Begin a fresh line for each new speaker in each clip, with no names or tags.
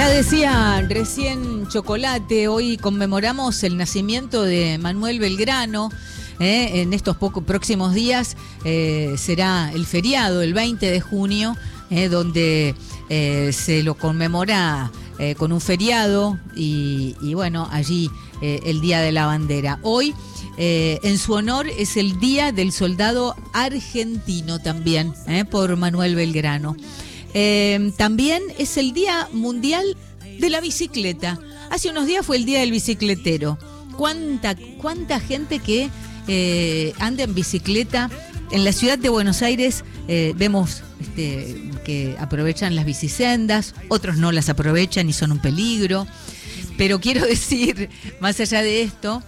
Ya decía recién Chocolate, hoy conmemoramos el nacimiento de Manuel Belgrano. En estos próximos días será el feriado, el 20 de junio, donde se lo conmemora con un feriado y bueno, allí el Día de la Bandera. Hoy, en su honor, es el Día del Soldado Argentino también, por Manuel Belgrano. También es el Día Mundial de la Bicicleta. Hace unos días fue el Día del Bicicletero. ¿Cuánta gente que anda en bicicleta? En la ciudad de Buenos Aires vemos que aprovechan las bicisendas, otros no las aprovechan y son un peligro. Pero quiero decir, más allá de esto,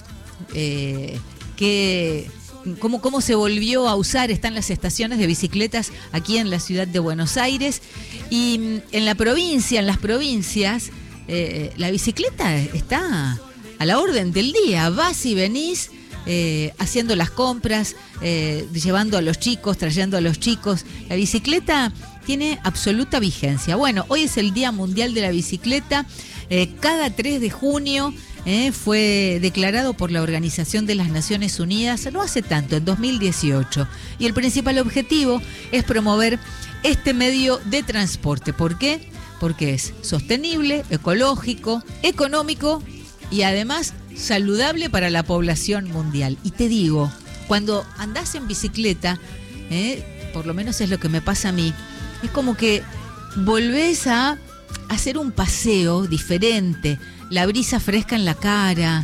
que cómo se volvió a usar, están las estaciones de bicicletas aquí en la ciudad de Buenos Aires, y en las provincias, la bicicleta está a la orden del día. Vas y venís haciendo las compras, llevando a los chicos, trayendo a los chicos. La bicicleta tiene absoluta vigencia. Bueno, hoy es el Día Mundial de la Bicicleta. Cada 3 de junio fue declarado por la Organización de las Naciones Unidas, no hace tanto, en 2018. Y el principal objetivo es promover este medio de transporte. ¿Por qué? Porque es sostenible, ecológico, económico y además saludable para la población mundial. Y te digo, cuando andás en bicicleta, por lo menos es lo que me pasa a mí, es como que volvés a hacer un paseo diferente, la brisa fresca en la cara,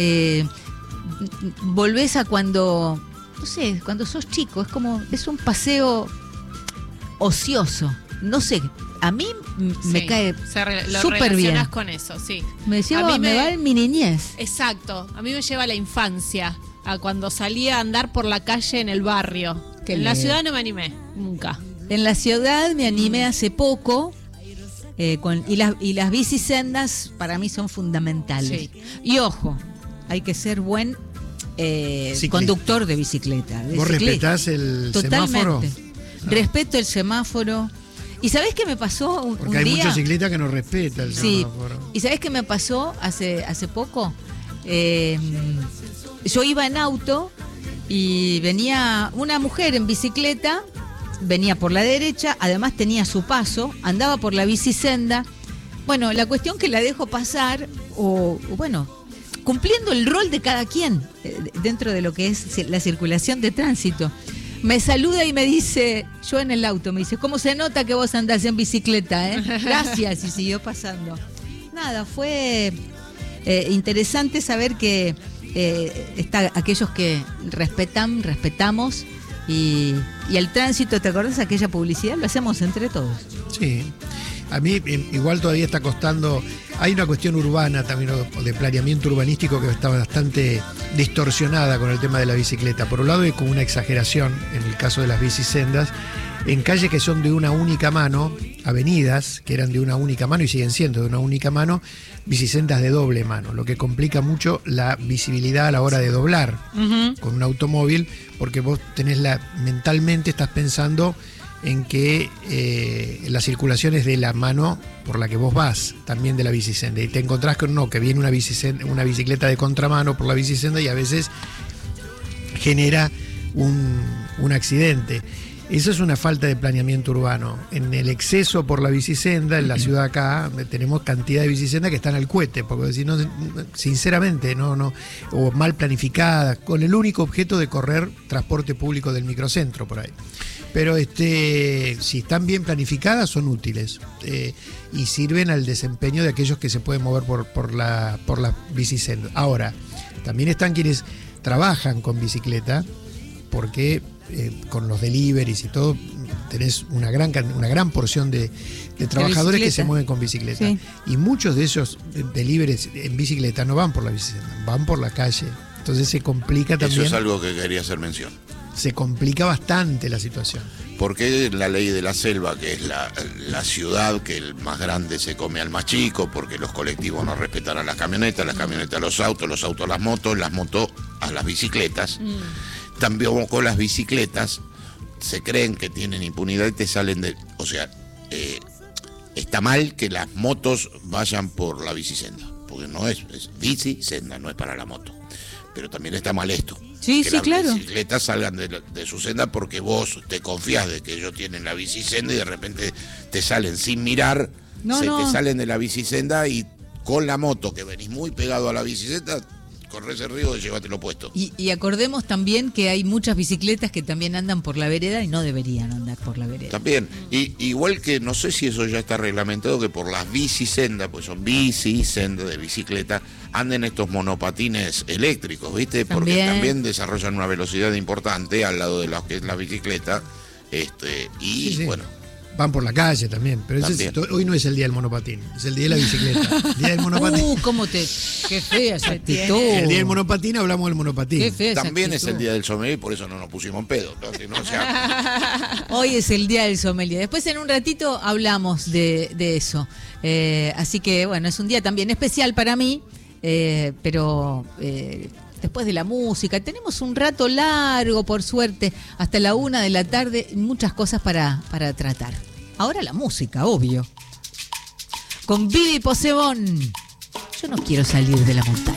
volvés a cuando sos chico, es un paseo ocioso, no sé, a mí me cae súper bien.
Lo con eso, sí.
Me va en mi niñez.
Exacto, a mí me lleva a la infancia, a cuando salía a andar por la calle en el barrio. En la ciudad no me animé, nunca.
En la ciudad me animé hace poco. Y las bicisendas para mí son fundamentales. Sí. Y ojo, hay que ser buen conductor de bicicleta.
¿Vos respetás el semáforo?
Respeto el semáforo. ¿Y sabés qué me pasó un día?
Porque hay muchos ciclistas que no respetan el semáforo.
¿Y sabés qué me pasó hace poco? Yo iba en auto y venía una mujer en bicicleta. Venía por la derecha, además tenía su paso, andaba por la bicisenda. Bueno, la cuestión que la dejo pasar, cumpliendo el rol de cada quien dentro de lo que es la circulación de tránsito. Me saluda y me dice, yo en el auto, me dice, ¿cómo se nota que vos andás en bicicleta? Gracias, y siguió pasando. Nada, fue interesante saber que está aquellos que respetamos. Y el tránsito, ¿te acordás de aquella publicidad? Lo hacemos entre todos.
Sí, a mí igual todavía está costando. Hay una cuestión urbana también, de planeamiento urbanístico, que está bastante distorsionada con el tema de la bicicleta. Por un lado hay como una exageración en el caso de las bicisendas, en calles que son de una única mano, avenidas que eran de una única mano y siguen siendo de una única mano, bicisendas de doble mano, lo que complica mucho la visibilidad a la hora de doblar con un automóvil, porque vos mentalmente estás pensando en que la circulación es de la mano por la que vos vas, también de la bicisenda, y te encontrás con que viene una bicicleta de contramano por la bicisenda y a veces genera un accidente. Eso es una falta de planeamiento urbano. En el exceso por la bicisenda, en la ciudad acá, tenemos cantidad de bicisendas que están al cohete, porque si no, sinceramente, o mal planificadas, con el único objeto de correr transporte público del microcentro por ahí. Pero si están bien planificadas, son útiles y sirven al desempeño de aquellos que se pueden mover por la bicisenda. Ahora, también están quienes trabajan con bicicleta, porque con los deliveries y todo, tenés una gran porción de trabajadores que se mueven con bicicleta. Sí. Y muchos de esos deliveries en bicicleta no van por la bicicleta, van por la calle. Entonces se complica también.
Eso es algo que quería hacer mención.
Se complica bastante la situación.
Porque la ley de la selva, que es la ciudad que el más grande se come al más chico, porque los colectivos no respetan a las camionetas a los autos a las motos a las bicicletas. También con las bicicletas se creen que tienen impunidad y te salen está mal que las motos vayan por la bicisenda, porque no es bicisenda, no es para la moto. Pero también está mal esto.
Sí,
que
sí,
las
claro.
bicicletas salgan de su senda porque vos te confías de que ellos tienen la bicisenda y de repente te salen sin mirar, te salen de la bicisenda y con la moto que venís muy pegado a la bicisenda, corres el riesgo de llevártelo puesto.
Y acordemos también que hay muchas bicicletas que también andan por la vereda y no deberían andar por la vereda.
También, y igual que no sé si eso ya está reglamentado, que por las bicisendas, pues son bicisendas de bicicleta, anden estos monopatines eléctricos, ¿viste? Porque también desarrollan una velocidad importante al lado de lo que es la bicicleta,
Sí.
bueno.
Van por la calle también, pero hoy no es el día del monopatín, es el día de la bicicleta. El día del monopatín.
Qué fea esa actitud.
El día del monopatín hablamos del monopatín.
Qué fea esa
También
actitud.
es el día del sommelier y por eso no nos pusimos en pedo. Entonces, no sea...
Hoy es el día del sommelier. Después en un ratito hablamos de eso. Así que bueno, es un día también especial para mí, pero después de la música, tenemos un rato largo, por suerte, hasta la 1 de la tarde, muchas cosas para tratar. Ahora la música, obvio. Con Vivi Posebón. Yo no quiero salir de la montaña.